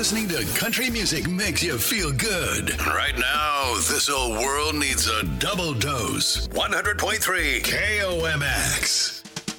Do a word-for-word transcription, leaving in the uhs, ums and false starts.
listening to country music makes you feel good. Right now, this old world needs a double dose. one hundred point three K O M X.